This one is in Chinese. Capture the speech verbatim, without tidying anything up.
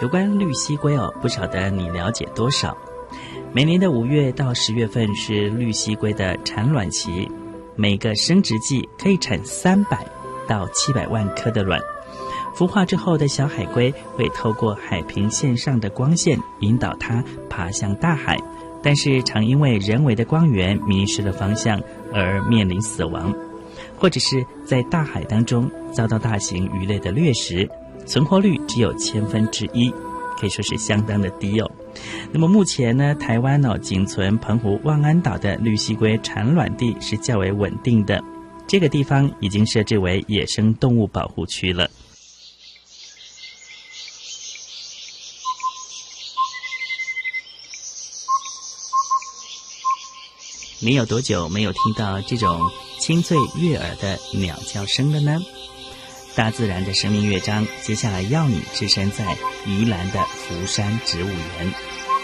有关绿蜥龟哦，不晓得你了解多少？每年的五月到十月份是绿蜥龟的产卵期，每个生殖季可以产三百到七百万颗的卵。孵化之后的小海龟会透过海平线上的光线引导它爬向大海，但是常因为人为的光源迷失了方向而面临死亡，或者是在大海当中遭到大型鱼类的掠食，存活率只有千分之一，可以说是相当的低哦。那么目前呢，台湾哦仅存澎湖望安岛的绿蜥龟产卵地是较为稳定的，这个地方已经设置为野生动物保护区了。你有多久没有听到这种清脆悦耳的鸟叫声了呢？大自然的生命乐章，接下来要你置身在宜兰的福山植物园。